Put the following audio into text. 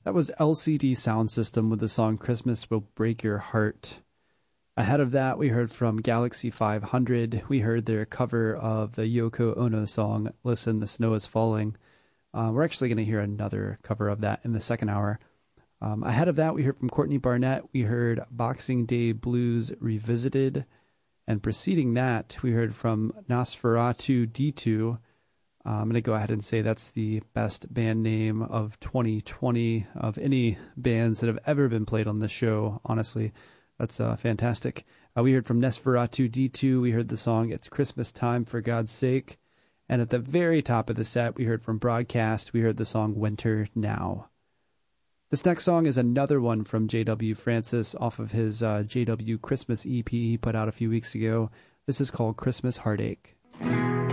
That was LCD Sound System with the song Christmas Will Break Your Heart. Ahead of that, we heard from Galaxy 500. We heard their cover of the Yoko Ono song, Listen, the Snow is Falling. We're actually going to hear another cover of that in the second hour. Ahead of that, we heard from Courtney Barnett. We heard Boxing Day Blues Revisited. And preceding that, we heard from Nosferatu D2. I'm going to go ahead and say that's the best band name of 2020 of any bands that have ever been played on the show. Honestly, that's fantastic. We heard from Nosferatu D2. We heard the song It's Christmas Time, For God's Sake. And at the very top of the set, we heard from Broadcast. We heard the song Winter Now. This next song is another one from J.W. Francis off of his J.W. Christmas EP he put out a few weeks ago. This is called Christmas Heartache.